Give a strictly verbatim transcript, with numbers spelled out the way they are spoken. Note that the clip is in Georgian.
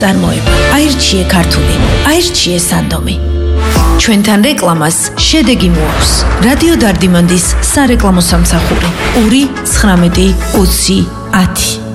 წარმოება აირჩიე ქართული, აირჩიე სანდომი. ჩვენთან რეკლამას შედეგი მოაქვს. რადიო დარდიმანდის სარეკლამო სამსახური ორი ცხრამეტი ოცი ათი.